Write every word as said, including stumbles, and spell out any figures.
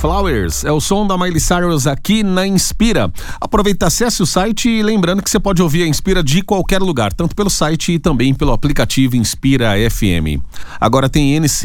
Flowers é o som da Miley Cyrus aqui na Inspira. Aproveita, acesse o site e lembrando que você pode ouvir a Inspira de qualquer lugar, tanto pelo site e também pelo aplicativo Inspira F M. Agora tem N C